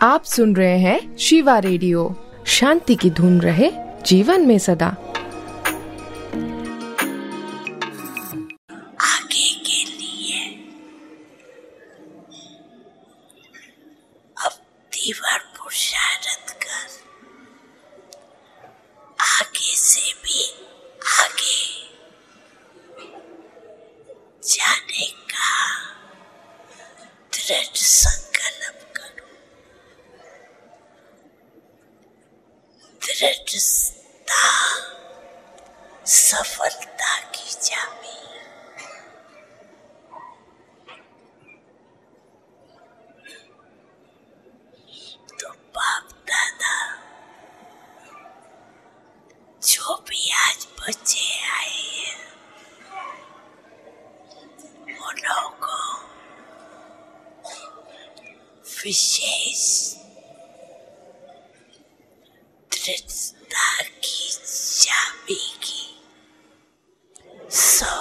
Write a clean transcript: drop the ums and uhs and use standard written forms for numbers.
आप सुन रहे हैं शिवा रेडियो। शांति की धुन रहे जीवन में सदा। आगे के लिए अब दीवार पुरुषार्थ कर, आगे से भी आगे जाने का दृढ़ संकल्प करो। दृढ़ता सफलता की चाबी। तो बाप दादा जो भी आज बच्चे आए हैं उन लोगों को विशेष दृढ़ता की चाबी की